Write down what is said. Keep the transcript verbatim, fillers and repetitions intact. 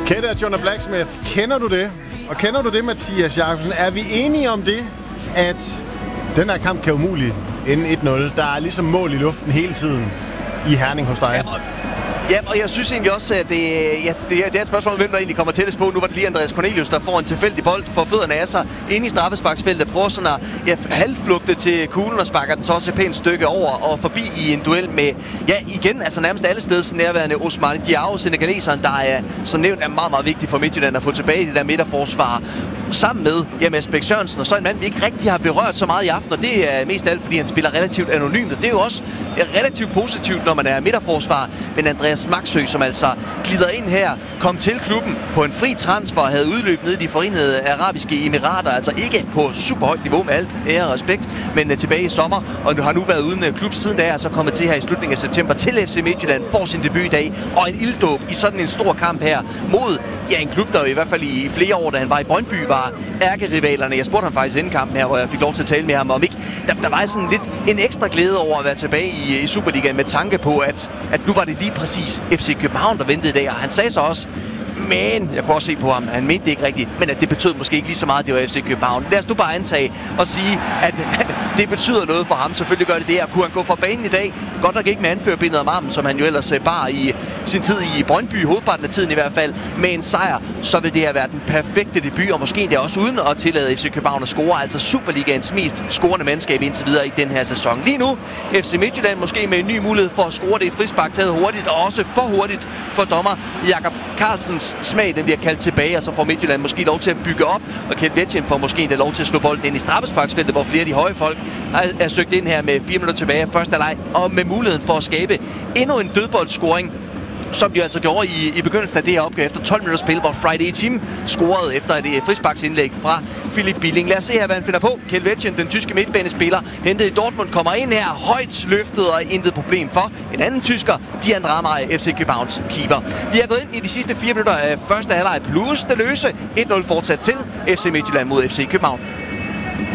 Kette og Jonah Blacksmith, kender du det? Og kender du det, Mathias Jakobsen? Er vi enige om det, at den her kamp kan umuligt ende et nul? Der er ligesom mål i luften hele tiden i Herning hos dig. Ja, og jeg synes egentlig også, at det, ja, det, er, det er et spørgsmål, hvem der egentlig kommer tættest på. Nu var det lige Andreas Cornelius, der får en tilfældig bold for fødderne af sig inde i straffesparksfeltet. Prøver sådan at ja, halvflugte til kuglen og sparker den så også et pænt stykke over og forbi i en duel med, ja igen, altså nærmest alle steds nærværende Ousmane Diao, senegaleseren, der er, som nævnt, er meget, meget vigtig for Midtjylland at få tilbage i det der midterforsvar. Sammen med ja, Mads Bæk Sørensen, og så en mand, vi ikke rigtig har berørt så meget i aften, og det er mest alt, fordi han spiller relativt anonymt, og det er jo også relativt positivt, når man er midterforsvar. Men Andreas Maxø, som altså glider ind her, kom til klubben på en fri transfer og havde udløb nede i de Forenede Arabiske Emirater, altså ikke på super højt niveau med alt ære og respekt, men uh, tilbage i sommer, og har nu været uden uh, klub siden da, og så kommet til her i slutningen af september til F C Midtjylland, får sin debut i dag, og en ilddåb i sådan en stor kamp her mod ja, en klub, der i hvert fald i flere år, da han var i Brøndby, var ærkerivalerne. Jeg spurgte ham faktisk inden kampen her, hvor jeg fik lov til at tale med ham om ikke. Der, der var sådan lidt en ekstra glæde over at være tilbage i, i Superligaen med tanke på, at, at nu var det lige præcis F C København, der ventede i dag. Og han sagde så også, men jeg kunne også se på ham, han mente det ikke rigtigt, men at det betød måske ikke lige så meget, at det var F C København. Lad os nu bare antage og sige, at, at det betyder noget for ham. Selvfølgelig gør det det, og kunne han gå fra banen i dag, godt nok ikke med anførerbindet om armen, som han jo ellers bar i sin tid i Brøndby, hovedparten af tiden i hvert fald, med en sejr, så vil det her være den perfekte debut, og måske det også uden at tillade F C København at score, altså Superligaens mest scorende mandskab indtil videre i den her sæson. Lige nu, F C Midtjylland måske med en ny mulighed for at score det, et frispark taget hurtigt, og også for hurtigt for dommer Jakob Carlsens smag, den bliver kaldt tilbage, og så får Midtjylland måske lov til at bygge op, og Kent Vetjen får måske endda lov til at slå bolden ind i straffesparksfeltet, hvor flere af de høje folk er søgt ind her med fire minutter tilbage af første halvleg, og med muligheden for at skabe endnu en dødboldscoring, som de altså gjorde i, i begyndelsen af det her opgave efter tolv minutter spil, hvor Friday Team scorede efter et frisparksindlæg fra Philip Billing. Lad os se her, hvad han finder på. Kjeld Vetjen, den tyske midtbanespiller, hentet i Dortmund, kommer ind her, højt løftet og intet problem for en anden tysker, Dian Ramay, F C Københavns keeper. Vi har gået ind i de sidste fire minutter af første halvleg plus det løse. et nul fortsat til F C Midtjylland mod F C København.